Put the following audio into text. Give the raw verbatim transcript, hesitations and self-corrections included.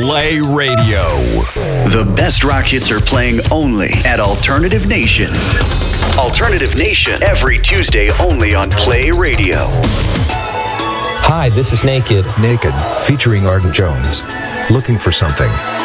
Play Radio. The best rock hits are playing only at Alternative Nation. Alternative Nation, every Tuesday only on Play Radio. Hi, this is Naked. Naked, featuring Arden Jones. Looking for something.